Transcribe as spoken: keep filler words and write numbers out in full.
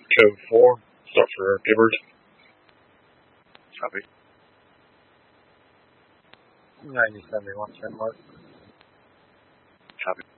Code four, start for Gibbard. Copy. ninety seventy-one, ten mark. Copy.